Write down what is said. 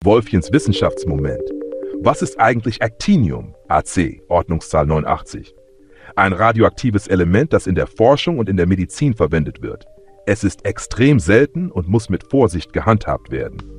Wolfchens Wissenschaftsmoment. Was ist eigentlich Actinium, AC, Ordnungszahl 89? Ein radioaktives Element, das in der Forschung und in der Medizin verwendet wird. Es ist extrem selten und muss mit Vorsicht gehandhabt werden.